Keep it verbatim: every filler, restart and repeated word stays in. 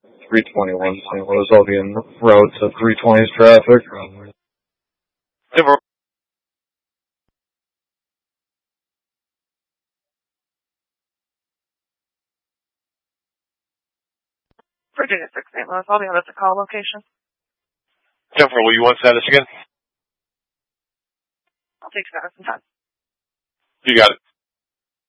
three twenty-one Saint Louis. I'll be en route to three twenty's traffic. Never. Virginia six Saint Louis. I'll be on at the call location. Jennifer, will you want status again? I'll take status in time. You got it.